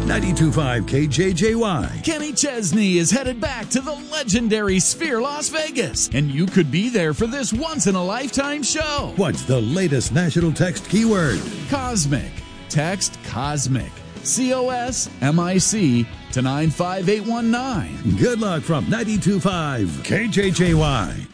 92.5 KJJY. Kenny Chesney is headed back to the legendary Sphere Las Vegas, and you could be there for this once-in-a-lifetime show. What's the latest national text keyword? Cosmic. Text COSMIC. COSMIC to 95819. Good luck from 92.5 KJJY.